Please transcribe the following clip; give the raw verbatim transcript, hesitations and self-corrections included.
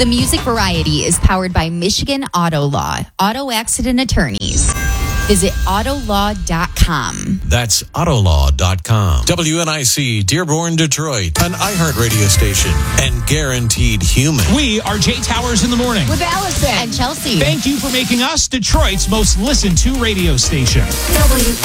The Music Variety is powered by Michigan Auto Law, auto accident attorneys. Visit auto law dot com. That's auto law dot com. W N I C, Dearborn, Detroit, an iHeart radio station, and Guaranteed Human. We are Jay Towers in the morning. With Allison And Chelsea. Thank you for making us Detroit's most listened to radio station. W